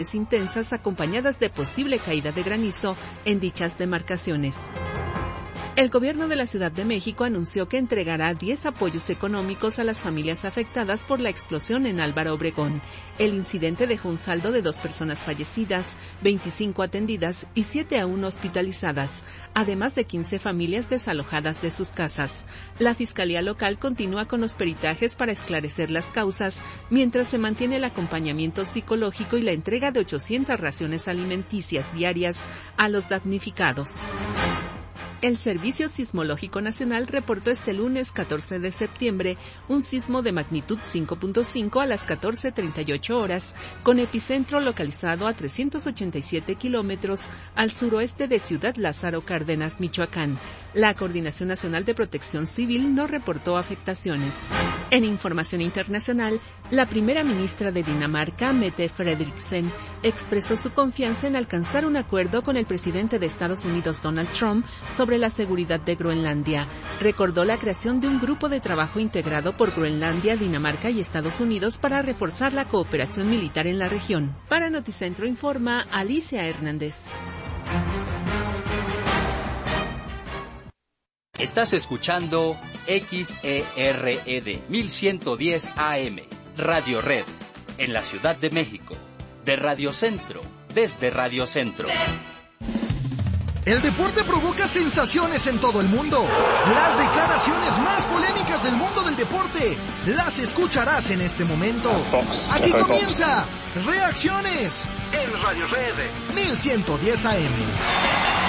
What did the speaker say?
intensas acompañadas de posible caída de granizo en dichas demarcaciones. El gobierno de la Ciudad de México anunció que entregará 10 apoyos económicos a las familias afectadas por la explosión en Álvaro Obregón. El incidente dejó un saldo de 2 personas fallecidas, 25 atendidas y 7 aún hospitalizadas, además de 15 familias desalojadas de sus casas. La Fiscalía Local continúa con los peritajes para esclarecer las causas, mientras se mantiene el acompañamiento psicológico y la entrega de 800 raciones alimenticias diarias a los damnificados. El Servicio Sismológico Nacional reportó este lunes 14 de septiembre un sismo de magnitud 5.5 a las 14:38 horas, con epicentro localizado a 387 kilómetros al suroeste de Ciudad Lázaro Cárdenas, Michoacán. La Coordinación Nacional de Protección Civil no reportó afectaciones. En información internacional, la primera ministra de Dinamarca, Mette Frederiksen, expresó su confianza en alcanzar un acuerdo con el presidente de Estados Unidos, Donald Trump, sobre la seguridad de Groenlandia. Recordó la creación de un grupo de trabajo integrado por Groenlandia, Dinamarca y Estados Unidos para reforzar la cooperación militar en la región. Para Noticentro informa Alicia Hernández. Estás escuchando XERED 1110 AM, Radio Red, en la Ciudad de México, de Radio Centro, desde Radio Centro. El deporte provoca sensaciones en todo el mundo. Las declaraciones más polémicas del mundo del deporte las escucharás en este momento. Aquí comienza Reacciones en Radio Red 1110 AM.